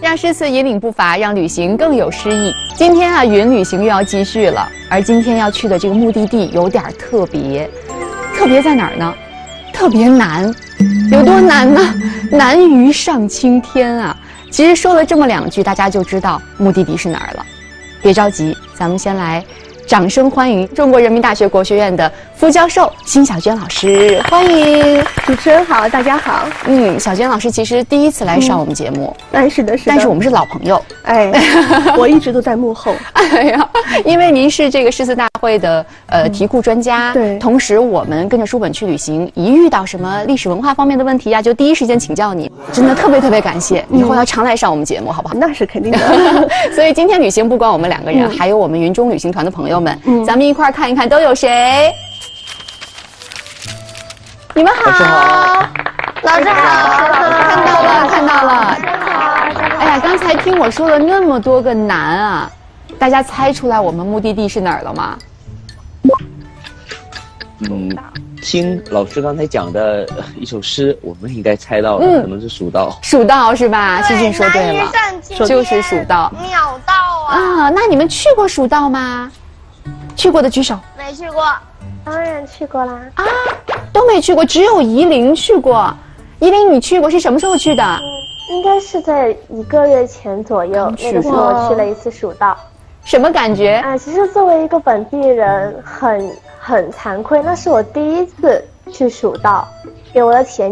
让诗词引领步伐，让旅行更有诗意。今天啊，云旅行又要继续了，而今天要去的这个目的地有点特别，特别在哪儿呢？特别难，有多难呢？难于上青天啊！其实说了这么2句，大家就知道目的地是哪儿了。别着急，咱们先来掌声欢迎中国人民大学国学院的副教授辛晓娟老师，欢迎！ 主持人好，大家好。 小娟老师其实第一次来上我们节目， 是的， 但是我们是老朋友。 我一直都在幕后。 因为您是这个诗词大会的题库专家， 对， 同时我们跟着书本去旅行，一遇到什么历史文化方面的问题呀，就第一时间请教你，真的特别感谢，以后要常来上我们节目，好不好？ 那是肯定的。 所以今天旅行不光我们2个人，还有我们云中旅行团的朋友们，咱们一块儿看一看都有谁。你们好， 老师好， 看到了。哎呀，刚才听我说了那么多个难啊，大家猜出来我们目的地是哪儿了吗？ 听老师刚才讲的一首诗，我们应该猜到了，可能是蜀道。 蜀道是吧？诗静说对了，就是蜀道。 秒到啊！那你们去过蜀道吗？去过的举手。 没去过，当然去过啦。 啊，都没去过，只有夷陵去过。夷陵你去过，是什么时候去的？ 应该是在1个月前左右，那个时候我去了一次蜀道。 什么感觉？ 其实作为一个本地人，很惭愧，那是我第一次去蜀道，给我的体验